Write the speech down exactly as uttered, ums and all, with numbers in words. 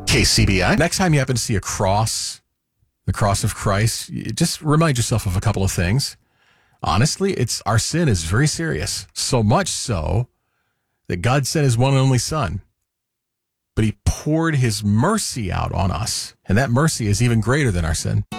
K C B I. Next time you happen to see a cross, the cross of Christ, you just remind yourself of a couple of things. Honestly, it's our sin is very serious. So much so that God sent his one and only son. But he poured his mercy out on us. And that mercy is even greater than our sin.